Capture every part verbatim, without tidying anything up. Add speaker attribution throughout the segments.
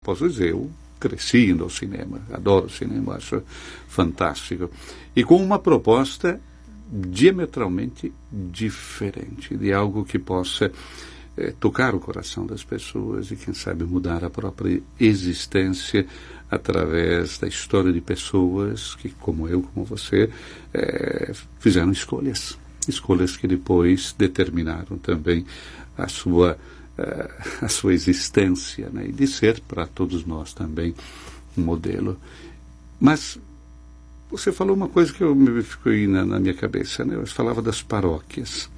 Speaker 1: posso dizer, eu cresci no cinema, adoro cinema, acho fantástico. E com uma proposta diametralmente diferente, de algo que possa eh, tocar o coração das pessoas e, quem sabe, mudar a própria existência através da história de pessoas que, como eu, como você, eh, fizeram escolhas. Escolhas que depois determinaram também a sua, uh, a sua existência, né? E de ser para todos nós também um modelo. Mas você falou uma coisa que eu, me ficou aí na, na minha cabeça, né? Você falava das paróquias.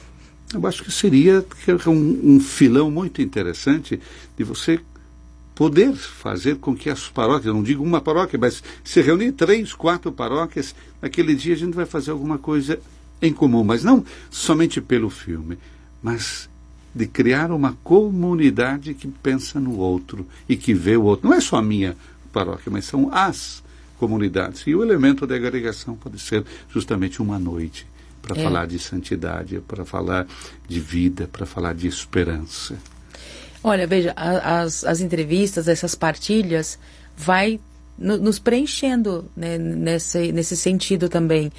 Speaker 1: Eu acho que seria um, um filão muito interessante de você poder fazer com que as paróquias, não digo uma paróquia, mas se reunir três, quatro paróquias, naquele dia a gente vai fazer alguma coisa em comum, mas não somente pelo filme, mas de criar uma comunidade que pensa no outro e que vê o outro. Não é só a minha paróquia, mas são as comunidades. E o elemento da agregação pode ser justamente uma noite para é. falar de santidade, para falar de vida, para falar de esperança.
Speaker 2: Olha, veja, a, as, as entrevistas, essas partilhas, vai no, nos preenchendo, né, nesse, nesse sentido também.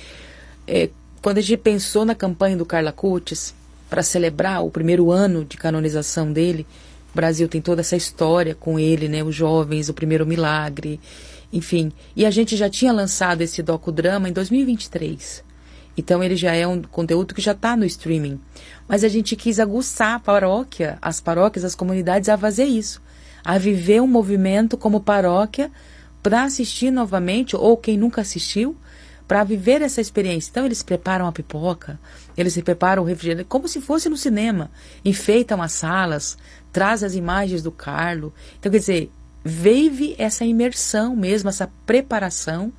Speaker 2: É, Quando a gente pensou na campanha do Carla Cutis para celebrar o primeiro ano de canonização dele, o Brasil tem toda essa história com ele, né, os jovens, o primeiro milagre, enfim. E a gente já tinha lançado esse docudrama em dois mil e vinte e três. Então ele já é um conteúdo que já está no streaming. Mas a gente quis aguçar a paróquia, as paróquias, as comunidades a fazer isso, a viver um movimento como paróquia para assistir novamente, ou quem nunca assistiu, para viver essa experiência. Então eles preparam a pipoca, eles preparam o refrigerante, como se fosse no cinema, enfeitam as salas, traz as imagens do Carlo. Então, quer dizer, vive essa imersão mesmo, essa preparação,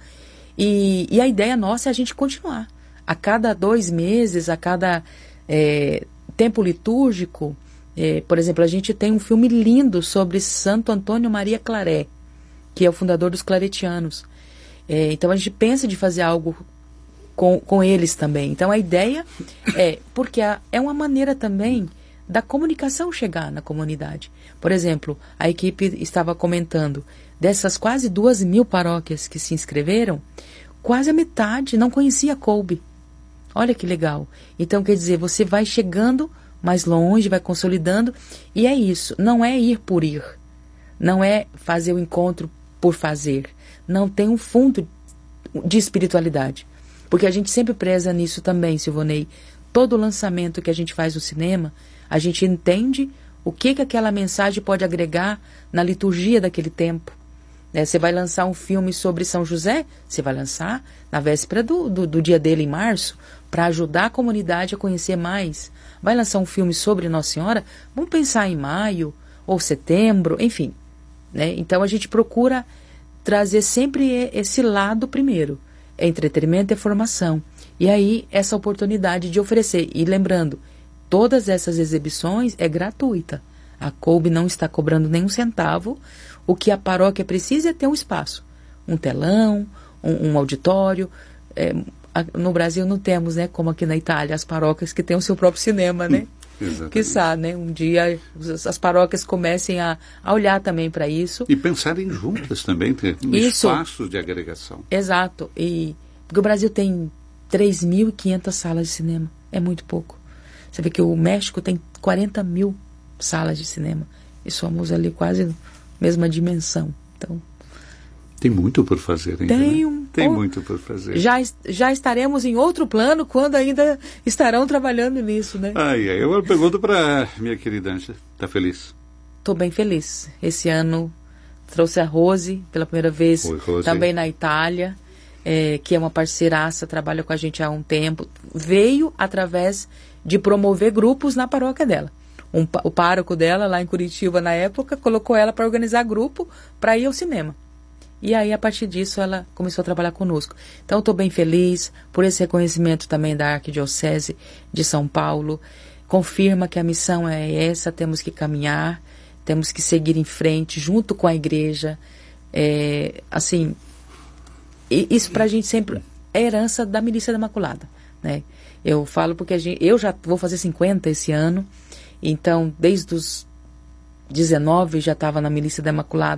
Speaker 2: e, e a ideia nossa é a gente continuar. A cada dois meses, a cada é, tempo litúrgico, é, por exemplo, a gente tem um filme lindo sobre Santo Antônio Maria Claret, que é o fundador dos claretianos. É, então a gente pensa de fazer algo com, com eles também. Então a ideia é, porque a, é uma maneira também da comunicação chegar na comunidade. Por exemplo, a equipe estava comentando, dessas quase duas mil paróquias que se inscreveram, quase a metade não conhecia a Kolbe. Olha que legal. Então quer dizer, você vai chegando mais longe, vai consolidando, e é isso, não é ir por ir, não é fazer o encontro por fazer. Não tem um fundo de espiritualidade. Porque a gente sempre preza nisso também, Silvonei. Todo lançamento que a gente faz no cinema, a gente entende o que, que aquela mensagem pode agregar na liturgia daquele tempo. Né? Você vai lançar um filme sobre São José, você vai lançar na véspera do, do, do dia dele, em março, para ajudar a comunidade a conhecer mais. Vai lançar um filme sobre Nossa Senhora, vamos pensar em maio ou setembro, enfim. Né? Então a gente procura trazer sempre esse lado primeiro, é entretenimento e formação. E aí, essa oportunidade de oferecer. E lembrando, todas essas exibições é gratuita. A Kolbe não está cobrando nenhum centavo. O que a paróquia precisa é ter um espaço. Um telão, um, um auditório. É, a, no Brasil não temos, né, como aqui na Itália, as paróquias que têm o seu próprio cinema, né?
Speaker 1: Exatamente.
Speaker 2: Quiçá, né? Um dia as paróquias comecem a, a olhar também para isso.
Speaker 1: E pensarem juntas também, ter espaços de agregação.
Speaker 2: Exato. E, porque o Brasil tem três mil e quinhentas salas de cinema. É muito pouco. Você vê que o México tem quarenta mil salas de cinema. E somos ali quase mesma dimensão. Então,
Speaker 1: tem muito por fazer ainda,
Speaker 2: tem,
Speaker 1: né?
Speaker 2: um,
Speaker 1: tem
Speaker 2: oh,
Speaker 1: muito por fazer.
Speaker 2: Já, já estaremos em outro plano quando ainda estarão trabalhando nisso, né?
Speaker 1: Ai, ai, eu pergunto para minha querida Ângela, tá feliz?
Speaker 2: Estou bem feliz. Esse ano trouxe a Rose pela primeira vez.
Speaker 1: Oi, Rose.
Speaker 2: Também na Itália, é, que é uma parceiraça, trabalha com a gente há um tempo. Veio através de promover grupos na paróquia dela. Um, o pároco dela, lá em Curitiba, na época, colocou ela para organizar grupo para ir ao cinema. E aí, a partir disso, ela começou a trabalhar conosco. Então, estou bem feliz por esse reconhecimento também da Arquidiocese de São Paulo. Confirma que a missão é essa, temos que caminhar, temos que seguir em frente, junto com a igreja. É, assim, isso para a gente sempre é herança da Milícia da Imaculada, né? Eu falo porque a gente, eu já vou fazer cinquenta esse ano, então, desde os dezenove já estava na Milícia da Imaculada.